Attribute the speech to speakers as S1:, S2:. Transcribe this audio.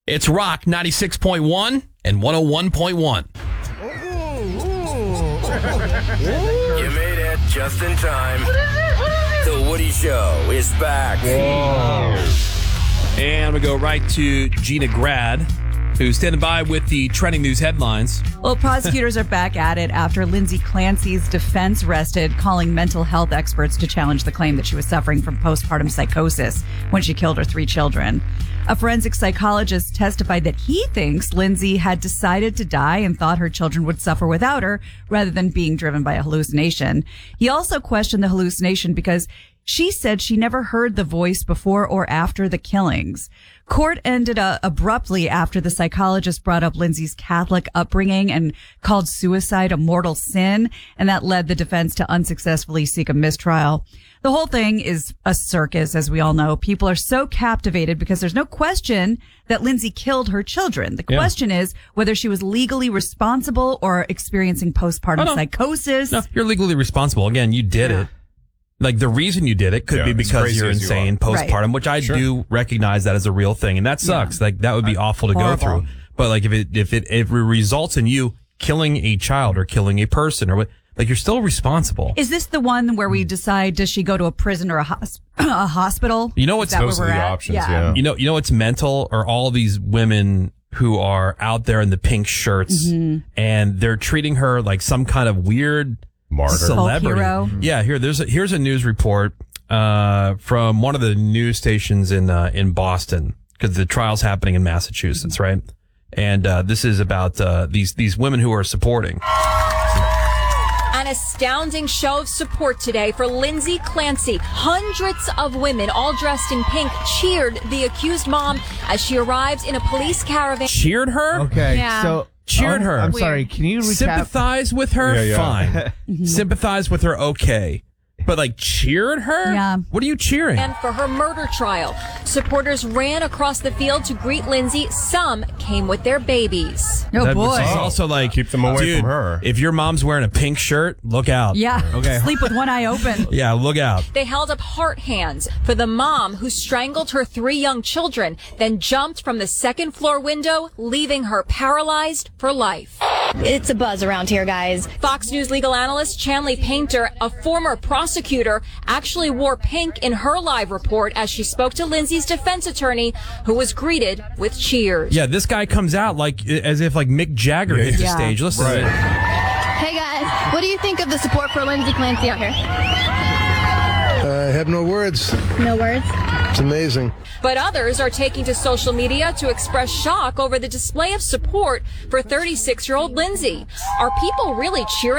S1: It's Rock 96.1 and 101.1.
S2: You made it just in time. The Woody Show is back.
S1: And we go right to Gina Grad, who's standing by with the trending news headlines.
S3: Well, prosecutors are back at it after Lindsay Clancy's defense rested, calling mental health experts to challenge the claim that she was suffering from postpartum psychosis when she killed her 3 children. A forensic psychologist testified that he thinks Lindsay had decided to die and thought her children would suffer without her rather than being driven by a hallucination. He also questioned the hallucination because she said she never heard the voice before or after the killings. Court ended abruptly after the psychologist brought up Lindsay's Catholic upbringing and called suicide a mortal sin, and that led the defense to unsuccessfully seek a mistrial. The whole thing is a circus, as we all know. People are so captivated because there's no question that Lindsay killed her children. The question is whether she was legally responsible or experiencing postpartum psychosis.
S1: No, you're legally responsible. Again, you did it. Like, the reason you did it could be because you're insane postpartum, which I do recognize that as a real thing. And that sucks. Like, that would be awful to go through. But like, if it results in you killing a child or killing a person or what, like, you're still responsible.
S3: Is this the one where we decide, does she go to a prison or a hospital?
S1: You know what's
S4: those are the options, yeah.
S1: You know what's mental are all these women who are out there in the pink shirts and they're treating her like some kind of weird
S4: martyr
S1: celebrity.
S3: Hero.
S1: Yeah, here's a news report from one of the news stations in Boston, because the trial's happening in Massachusetts, right? And this is about these women who are supporting.
S5: An astounding show of support today for Lindsay Clancy. Hundreds of women, all dressed in pink, cheered the accused mom as she arrived in a police caravan.
S1: Cheered her?
S6: Okay,
S5: Yeah.
S6: so
S1: Cheered her.
S6: I'm sorry. Can you recap?
S1: Sympathize with her?
S4: Yeah.
S1: Fine. Sympathize with her? Okay. But like, cheered her?
S3: Yeah.
S1: What are you cheering?
S5: And for her murder trial, supporters ran across the field to greet Lindsay. Some came with their babies.
S3: Oh,
S1: That
S3: boy.
S1: was also like,
S4: keep them away
S1: dude,
S4: from her.
S1: If your mom's wearing a pink shirt, look out.
S3: Yeah.
S6: Okay.
S3: Sleep with one eye open.
S1: Yeah, look out.
S5: They held up heart hands for the mom who strangled her 3 young children, then jumped from the second floor window, leaving her paralyzed for life.
S7: It's a buzz around here, guys.
S5: Fox News legal analyst Chanley Painter, a former prosecutor, actually wore pink in her live report as she spoke to Lindsay's defense attorney, who was greeted with cheers.
S1: Yeah, this guy comes out like as if like Mick Jagger hit the stage. Listen to it.
S7: Hey, guys, what do you think of the support for Lindsay Clancy out here?
S8: I have no words.
S7: No words?
S8: It's amazing.
S5: But others are taking to social media to express shock over the display of support for 36-year-old Lindsay. Are people really cheering